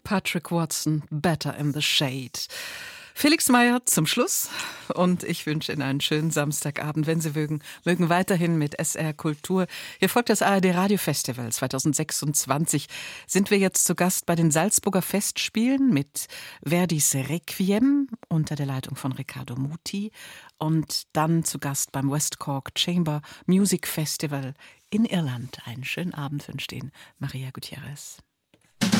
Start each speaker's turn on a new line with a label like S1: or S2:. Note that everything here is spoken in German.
S1: Patrick Watson, Better in the Shade. Felix Meyer zum Schluss und ich wünsche Ihnen einen schönen Samstagabend. Wenn Sie mögen weiterhin mit SR Kultur. Hier folgt das ARD Radio Festival 2026. Sind wir jetzt zu Gast bei den Salzburger Festspielen mit Verdis Requiem unter der Leitung von Riccardo Muti und dann zu Gast beim West Cork Chamber Music Festival in Irland. Einen schönen Abend wünscht Ihnen Maria Gutierrez.